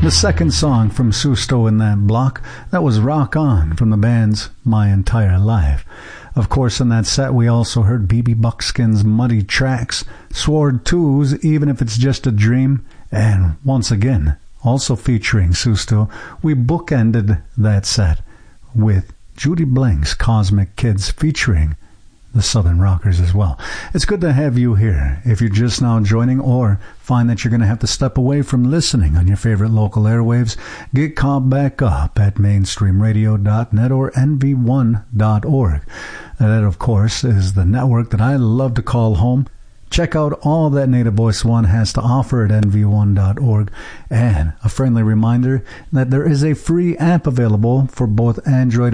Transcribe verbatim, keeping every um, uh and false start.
The second song from Susto in that block, that was Rock On from the band's My Entire Life. Of course, in that set, we also heard B B Buckskin's Muddy Tracks, Sword two's Even If It's Just a Dream, and once again, also featuring Susto, we bookended that set with Judy Blink's Cosmic Kids featuring the Southern Rockers as well. It's good to have you here. If you're just now joining or find that you're going to have to step away from listening on your favorite local airwaves, get caught back up at mainstream radio dot net or N V one dot org. That, of course, is the network that I love to call home. Check out all that Native Voice One has to offer at N V one dot org. And a friendly reminder that there is a free app available for both Android